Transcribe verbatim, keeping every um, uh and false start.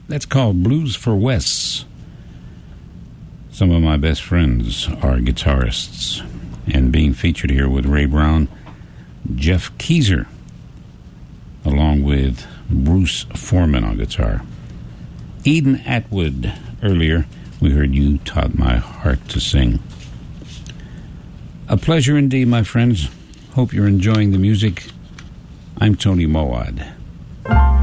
That's called Blues for Wes. Some of my best friends are guitarists, and being featured here with Ray Brown, Jeff Keezer, along with Bruce Foreman on guitar. Eden Atwood. Earlier, we heard You Taught My Heart to Sing. A pleasure indeed, my friends. Hope you're enjoying the music. I'm Tony Mowad.